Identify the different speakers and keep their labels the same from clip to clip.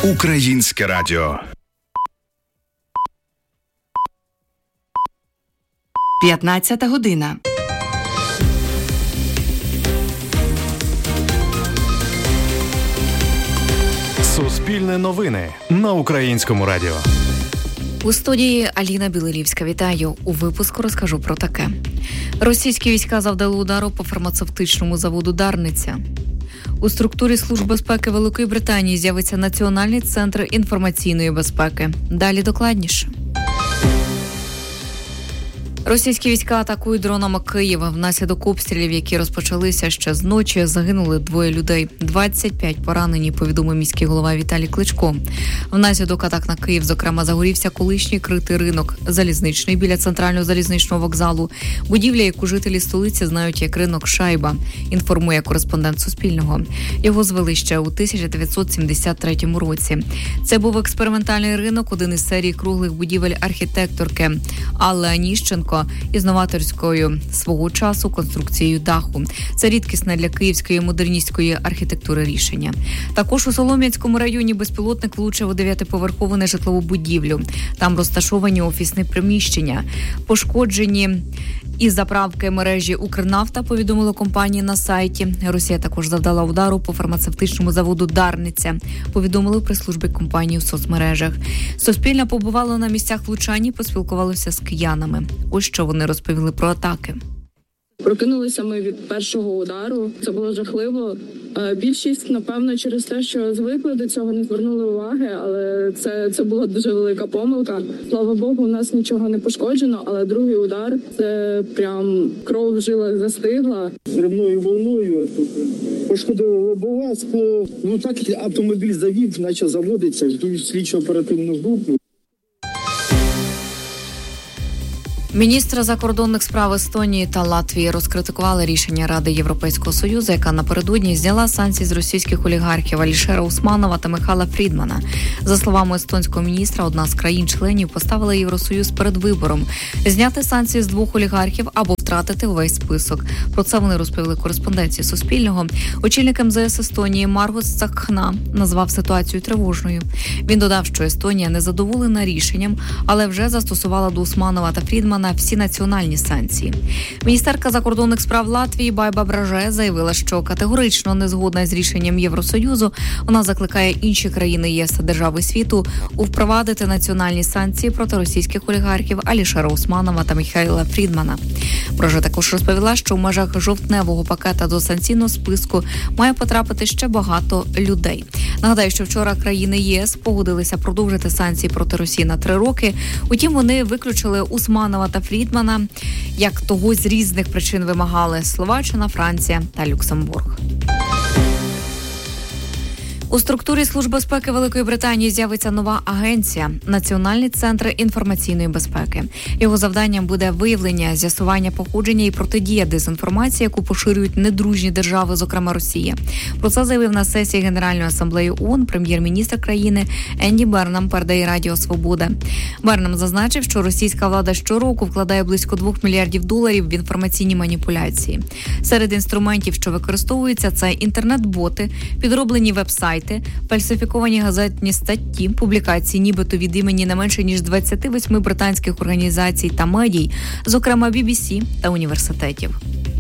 Speaker 1: Українське радіо.
Speaker 2: 15 година.
Speaker 3: Суспільне новини на Українському радіо.
Speaker 4: У студії Аліна Білилівська. Вітаю. У випуску розкажу про таке. Російські війська завдали удару по фармацевтичному заводу «Дарниця». У структурі Служби безпеки Великої Британії з'явиться Національний центр інформаційної безпеки. Далі докладніше. Російські війська атакують дронами Київ. Внаслідок обстрілів, які розпочалися ще з ночі, загинули 2 людей. 25 поранені, повідомив міський голова Віталій Кличко. Внаслідок атак на Київ, зокрема, загорівся колишній критий ринок залізничний біля центрального залізничного вокзалу. Будівля, яку жителі столиці знають як ринок Шайба, інформує кореспондент Суспільного. Його звели ще у 1973 році. Це був експериментальний ринок, один із серії круглих будівель архітекторки Алли Аніщенко із новаторською свого часу конструкцією даху. Це рідкісне для київської модерністської архітектури рішення. Також у Солом'янському районі безпілотник влучив у 9-поверхову нежитлову будівлю. Там розташовані офісні приміщення. Пошкоджені із заправки мережі «Укрнафта», повідомила компанія на сайті. Росія також завдала удару по фармацевтичному заводу «Дарниця», повідомили в прес-службі компанії в соцмережах. Суспільне побувало на місцях влучань і поспілкувалося з киянами. Ось що вони розповіли про атаки.
Speaker 5: Прокинулися ми від першого удару. Це було жахливо. Більшість, напевно, через те, що звикли до цього, не звернули уваги, але це була дуже велика помилка. Слава Богу, у нас нічого не пошкоджено, але другий удар – це прям кров в жилах застигла.
Speaker 6: Зривною волною пошкодили лобове скло. Так автомобіль завів, почав заводитися, ждуть слідчо-оперативну групу.
Speaker 4: Міністри закордонних справ Естонії та Латвії розкритикували рішення Ради Європейського Союзу, яка напередодні зняла санкції з російських олігархів Алішера Усманова та Михайла Фрідмана. За словами естонського міністра, одна з країн-членів поставила Євросоюз перед вибором – зняти санкції з 2 олігархів або втратити увесь список. Про це вони розповіли кореспонденції Суспільного. Очільник МЗС Естонії Маргус Цакхна назвав ситуацію тривожною. Він додав, що Естонія не задоволена рішенням, але вже застосувала до Усманова та Фрідмана на всі національні санкції. Міністерка закордонних справ Латвії Байба Браже заявила, що категорично не згодна з рішенням Євросоюзу. Вона закликає інші країни ЄС та держави світу впровадити національні санкції проти російських олігархів Алішера Усманова та Михайла Фрідмана. Браже також розповіла, що в межах жовтневого пакета до санкційного списку має потрапити ще багато людей. Нагадаю, що вчора країни ЄС погодилися продовжити санкції проти Росії на 3 роки. Утім, вони виключили Усманова та Фрідмана, як того з різних причин вимагали Словаччина, Франція та Люксембург. У структурі Служби безпеки Великої Британії з'явиться нова агенція – Національний центр інформаційної безпеки. Його завданням буде виявлення, з'ясування походження і протидія дезінформації, яку поширюють недружні держави, зокрема Росія. Про це заявив на сесії Генеральної асамблеї ООН прем'єр-міністр країни Енді Бернам, передає Радіо Свобода. Бернам зазначив, що російська влада щороку вкладає близько $2 мільярдів в інформаційні маніпуляції. Серед інструментів, що використовуються, це інтернет-боти, підроблені веб-сайти, фальсифіковані газетні статті, публікації нібито від імені не менше ніж 28 британських організацій та медій, зокрема BBC та університетів.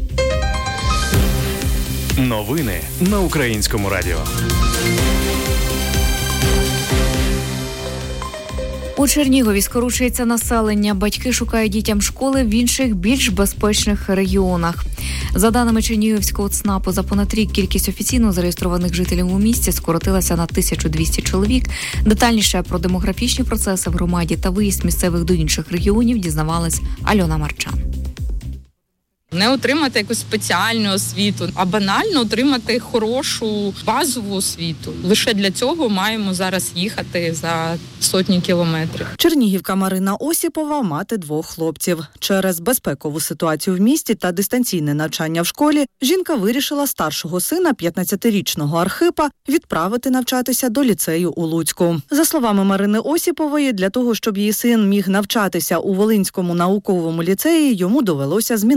Speaker 3: Новини на Українському радіо.
Speaker 4: У Чернігові скорочується населення. Батьки шукають дітям школи в інших, більш безпечних регіонах. За даними Чернігівського ЦНАПу, за понад рік кількість офіційно зареєстрованих жителів у місті скоротилася на 1200 чоловік. Детальніше про демографічні процеси в громаді та виїзд місцевих до інших регіонів дізнавалась Альона Марчан.
Speaker 7: Не отримати якусь спеціальну освіту, а банально отримати хорошу базову освіту. Лише для цього маємо зараз їхати за сотні кілометрів.
Speaker 8: Чернігівка Марина Осіпова – мати 2 хлопців. Через безпекову ситуацію в місті та дистанційне навчання в школі жінка вирішила старшого сина, 15-річного Архипа, відправити навчатися до ліцею у Луцьку. За словами Марини Осіпової, для того, щоб її син міг навчатися у Волинському науковому ліцеї, йому довелося змінити професію.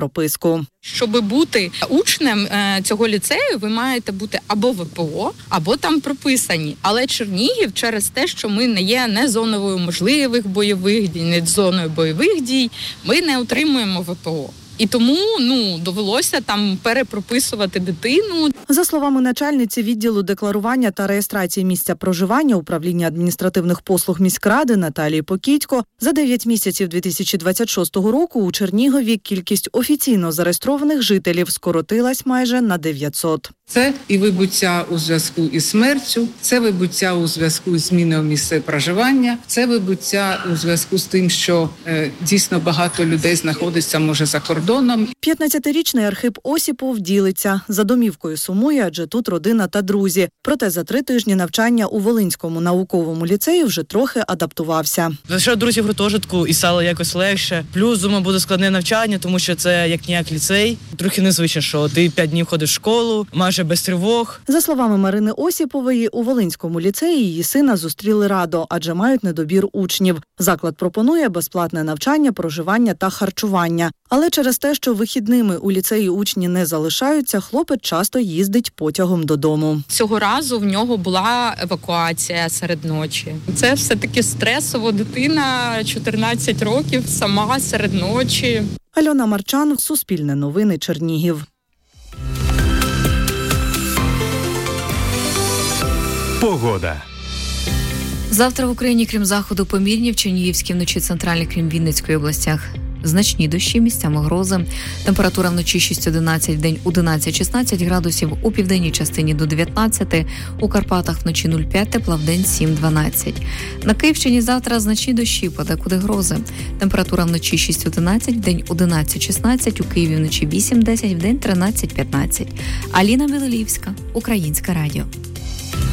Speaker 8: прописку.
Speaker 7: Щоб бути учнем цього ліцею, ви маєте бути або ВПО, або там прописані. Але Чернігів через те, що ми не є не зоною можливих бойових дій, не зоною бойових дій, ми не отримуємо ВПО. І тому, довелося там перепрописувати дитину.
Speaker 8: За словами начальниці відділу декларування та реєстрації місця проживання управління адміністративних послуг міськради Наталії Покітько, за 9 місяців 2026 року у Чернігові кількість офіційно зареєстрованих жителів скоротилась майже на 900.
Speaker 1: Це і вибуття у зв'язку із смертю, це вибуття у зв'язку з зміною місця проживання, це вибуття у зв'язку з тим, що дійсно багато людей знаходиться, може, за кордоном.
Speaker 8: 15-річний Архип Осіпов ділиться. За домівкою сумує, адже тут родина та друзі. Проте за 3 тижні навчання у Волинському науковому ліцеї вже трохи адаптувався.
Speaker 9: Знайшов друзів в гуртожитку і стало якось легше. Плюс, думаю, буде складне навчання, тому що це як-ніяк ліцей. Трохи незвично, що ти 5 днів ходиш в школу, майже без тривог.
Speaker 8: За словами Марини Осіпової, у Волинському ліцеї її сина зустріли радо, адже мають недобір учнів. Заклад пропонує безплатне навчання, проживання та харчування. Але через те, що вихідними у ліцеї учні не залишаються, хлопець часто їздить потягом додому.
Speaker 7: Цього разу в нього була евакуація серед ночі. Це все-таки стресово. Дитина 14 років, сама серед ночі.
Speaker 8: Альона Марчан, Суспільне новини, Чернігів.
Speaker 3: Погода.
Speaker 4: Завтра в Україні, крім заходу, помірні, в Чернігівській, вночі центральній, крім Вінницької областях. Значні дощі, місцями грози. Температура вночі 6-11, вдень 11-16 градусів, у південній частині до 19, у Карпатах вночі 0,5 тепла, вдень 7-12. На Київщині завтра значні дощі, подекуди грози. Температура вночі 6-11, вдень 11-16, у Києві вночі 8-10, вдень 13-15. Аліна Білолівська, Українське радіо.